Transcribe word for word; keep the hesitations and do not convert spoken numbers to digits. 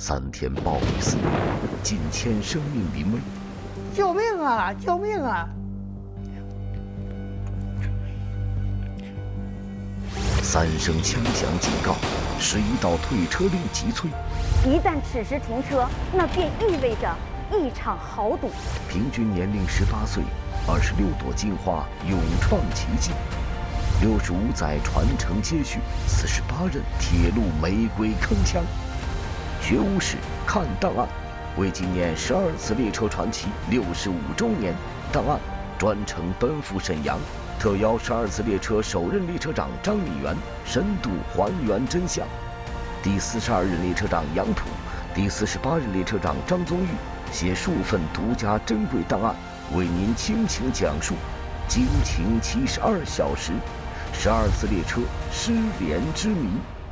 三天暴雨肆虐，近千生命临危。 救命啊！救命啊！ 三声枪响警告，十一道退车令急催。 一旦此时停车，那便意味着一场豪赌。 平均年龄十八岁，二十六朵金花勇创奇迹。六十五载传承接续，四十八任铁路玫瑰铿锵。学无史看档案，为纪念十二次列车传奇六十五周年，档案专程奔赴沈阳，特邀十二次列车首任列车长张敏元深度还原真相。第四十二任列车长杨普，第四十八任列车长张宗玉携数份独家珍贵档案，为您倾情讲述惊情七十二小时，十二次列车失联之谜。